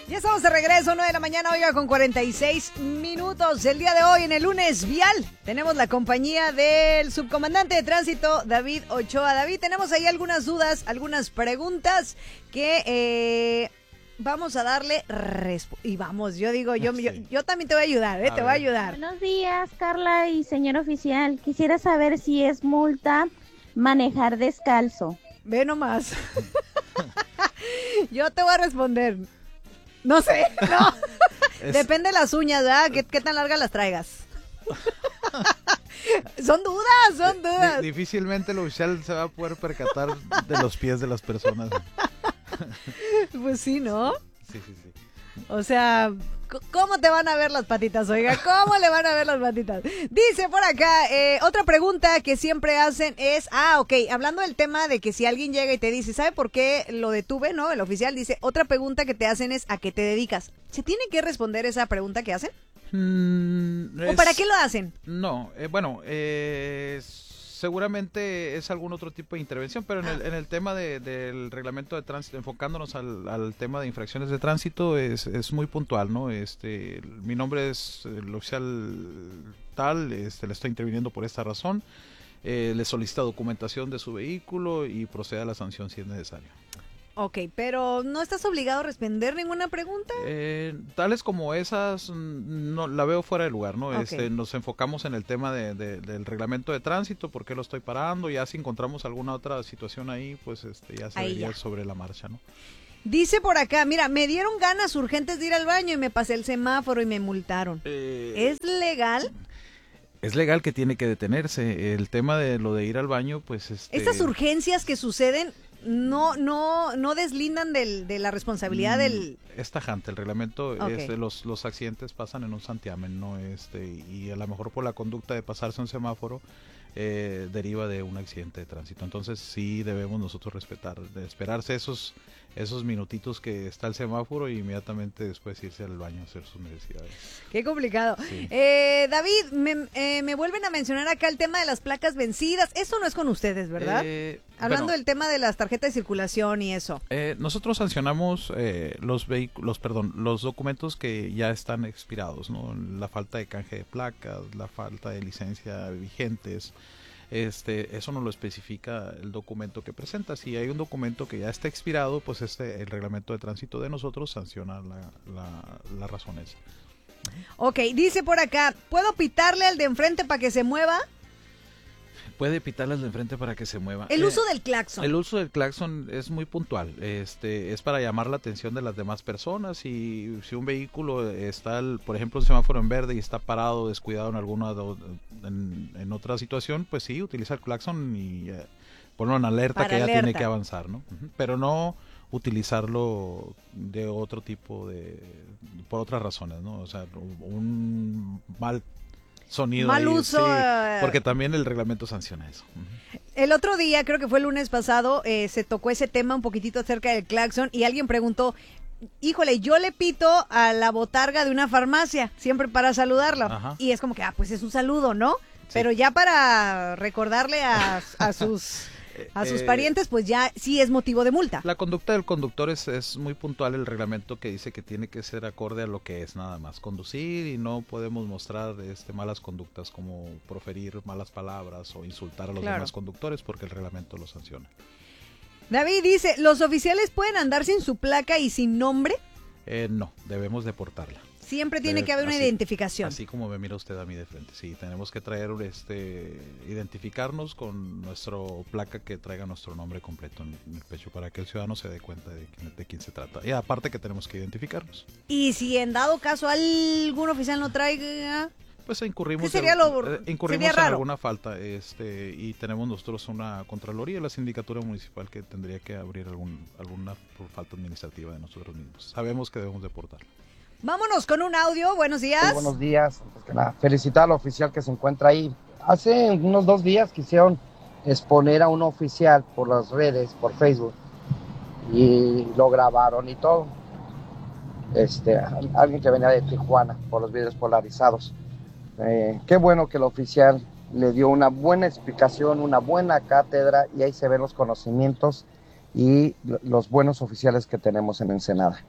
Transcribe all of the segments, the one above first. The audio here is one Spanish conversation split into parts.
Ya estamos de regreso, 9 de la mañana, oiga, con 46 minutos. El día de hoy, en el lunes vial, tenemos la compañía del subcomandante de tránsito, David Ochoa. David, tenemos ahí algunas dudas, algunas preguntas que vamos a darle y vamos, yo también te voy a ayudar, te voy a ayudar. Buenos días, Carla y señor oficial. Quisiera saber si es multa manejar descalzo. Ve nomás. Yo te voy a responder. No sé, no. Depende de las uñas, ¿verdad? ¿Qué tan largas las traigas? Son dudas. Difícilmente el oficial se va a poder percatar de los pies de las personas. Pues sí, ¿no? Sí. O sea, ¿cómo te van a ver las patitas, oiga? ¿Cómo le van a ver las patitas? Dice por acá, otra pregunta que siempre hacen es, hablando del tema de que si alguien llega y te dice, ¿sabe por qué lo detuve, no? El oficial dice, otra pregunta que te hacen es, ¿a qué te dedicas? ¿Se tiene que responder esa pregunta que hacen? ¿O para qué lo hacen? No, seguramente es algún otro tipo de intervención, pero en el tema del reglamento de tránsito, enfocándonos al tema de infracciones de tránsito, es muy puntual, ¿no? Mi nombre es el oficial tal, le estoy interviniendo por esta razón, le solicita documentación de su vehículo y procede a la sanción si es necesario. Ok, pero ¿no estás obligado a responder ninguna pregunta? Tales como esas, no la veo fuera de lugar, ¿no? Okay. Nos enfocamos en el tema del reglamento de tránsito, por qué lo estoy parando, ya si encontramos alguna otra situación ahí, pues ya se vería sobre la marcha, ¿no? Dice por acá, mira, me dieron ganas urgentes de ir al baño y me pasé el semáforo y me multaron. ¿Es legal? Es legal que tiene que detenerse. El tema de lo de ir al baño, pues Estas urgencias que suceden no deslindan de la responsabilidad del... Es tajante, el reglamento, okay. Los accidentes pasan en un santiamén, ¿no? Y a lo mejor por la conducta de pasarse un semáforo deriva de un accidente de tránsito. Entonces sí debemos nosotros respetar, de esperarse esos minutitos que está el semáforo y inmediatamente después irse al baño a hacer sus necesidades. Qué complicado. Sí. David, me vuelven a mencionar acá el tema de las placas vencidas. Eso no es con ustedes, ¿verdad? Hablando del tema de las tarjetas de circulación y eso. Nosotros sancionamos los documentos que ya están expirados, ¿no? La falta de canje de placas, la falta de licencia vigentes. Eso no lo especifica el documento que presenta. Si hay un documento que ya está expirado, pues el reglamento de tránsito de nosotros sanciona la razón esa. Ok, dice por acá, ¿puedo pitarle al de enfrente para que se mueva? Puede pitarle al de enfrente para que se mueva. El uso del claxon. El uso del claxon es muy puntual. Es para llamar la atención de las demás personas. Y si un vehículo está, por ejemplo, un semáforo en verde y está parado, descuidado en otra situación, pues sí, utiliza el claxon y pone una alerta que ya tiene que avanzar, ¿no? Pero no utilizarlo de otro tipo por otras razones, ¿no? O sea, un mal sonido mal ahí, uso, sí, porque también el reglamento sanciona eso. El otro día, creo que fue el lunes pasado, se tocó ese tema un poquitito acerca del claxon y alguien preguntó, híjole, yo le pito a la botarga de una farmacia, siempre para saludarlo. Ajá. Y es como que, pues es un saludo, ¿no? Sí. Pero ya para recordarle a sus parientes, pues ya sí es motivo de multa. La conducta del conductor es muy puntual, el reglamento que dice que tiene que ser acorde a lo que es nada más conducir y no podemos mostrar malas conductas como proferir malas palabras o insultar a los demás conductores porque el reglamento lo sanciona. David dice, ¿los oficiales pueden andar sin su placa y sin nombre? No, debemos deportarla. Siempre tiene que haber una identificación. Así como me mira usted a mí de frente. Sí, tenemos que traer, identificarnos con nuestra placa que traiga nuestro nombre completo en el pecho para que el ciudadano se dé cuenta de quién se trata. Y aparte que tenemos que identificarnos. Y si en dado caso algún oficial no traiga... Pues incurrimos en alguna falta y tenemos nosotros una contraloría, la sindicatura municipal que tendría que abrir alguna por falta administrativa de nosotros mismos. Sabemos que debemos deportarlo. Vámonos con un audio, buenos días. Sí, buenos días, antes que nada, felicitar al oficial que se encuentra ahí. Hace unos 2 días quisieron exponer a un oficial por las redes, por Facebook, y lo grabaron y todo. Alguien que venía de Tijuana por los vidrios polarizados. Qué bueno que el oficial le dio una buena explicación, una buena cátedra, y ahí se ven los conocimientos y los buenos oficiales que tenemos en Ensenada.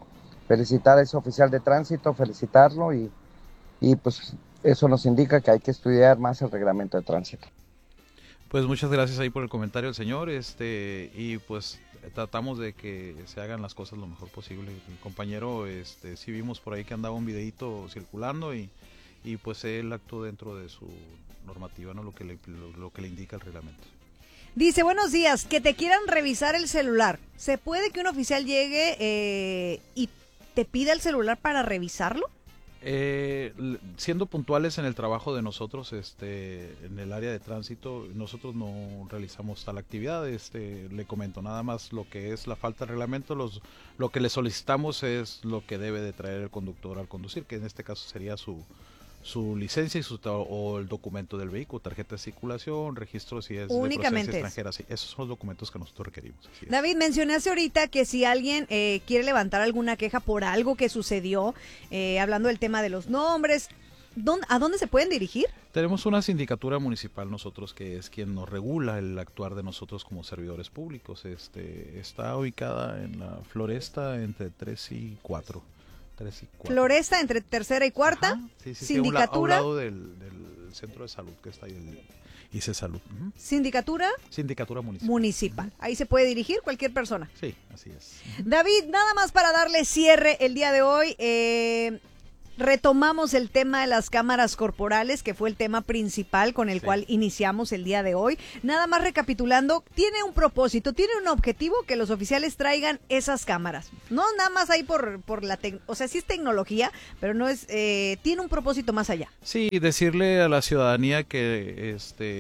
felicitar a ese oficial de tránsito, felicitarlo y pues eso nos indica que hay que estudiar más el reglamento de tránsito. Pues muchas gracias ahí por el comentario del señor, y pues tratamos de que se hagan las cosas lo mejor posible. El compañero, sí vimos por ahí que andaba un videito circulando y pues él actuó dentro de su normativa, ¿no? Lo que le indica el reglamento. Dice, buenos días, que te quieran revisar el celular. ¿Se puede que un oficial llegue y te pida el celular para revisarlo? Siendo puntuales en el trabajo de nosotros, en el área de tránsito, nosotros no realizamos tal actividad. Le comento nada más lo que es la falta de reglamento. Lo que le solicitamos es lo que debe de traer el conductor al conducir, que en este caso sería su licencia o el documento del vehículo, tarjeta de circulación, registro si es únicamente de procedencia extranjera. Sí, esos son los documentos que nosotros requerimos. David, mencionaste ahorita que si alguien quiere levantar alguna queja por algo que sucedió, hablando del tema de los nombres, ¿a dónde se pueden dirigir? Tenemos una sindicatura municipal nosotros que es quien nos regula el actuar de nosotros como servidores públicos. Está ubicada en la Floresta entre 3 y 4. Floresta entre tercera y cuarta. Ajá, sí, sindicatura. A un lado del centro de salud que está ahí, el ICE Salud. Uh-huh. Sindicatura municipal. Ahí se puede dirigir cualquier persona. Sí, así es. David, nada más para darle cierre el día de hoy. Retomamos el tema de las cámaras corporales, que fue el tema principal con el cual iniciamos el día de hoy. Nada más recapitulando, tiene un propósito, tiene un objetivo, que los oficiales traigan esas cámaras. No nada más ahí por la o sea, sí es tecnología, pero no es, tiene un propósito más allá. Sí, decirle a la ciudadanía que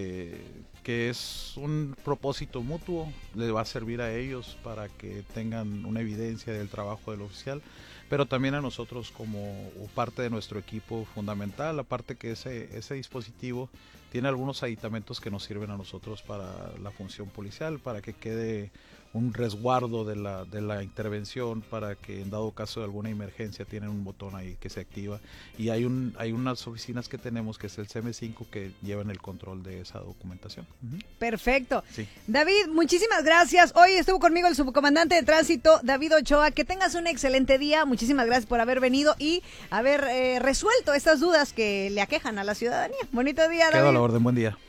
es un propósito mutuo, le va a servir a ellos para que tengan una evidencia del trabajo del oficial, pero también a nosotros como parte de nuestro equipo fundamental, aparte que ese dispositivo tiene algunos aditamentos que nos sirven a nosotros para la función policial, para que quede un resguardo de la intervención, para que en dado caso de alguna emergencia tienen un botón ahí que se activa, y hay unas oficinas que tenemos que es el CM5 que llevan el control de esa documentación. Uh-huh. Perfecto. Sí. David, muchísimas gracias. Hoy estuvo conmigo el subcomandante de tránsito, David Ochoa. Que tengas un excelente día. Muchísimas gracias por haber venido y haber resuelto estas dudas que le aquejan a la ciudadanía. Bonito día, David. Quedo a la orden, buen día.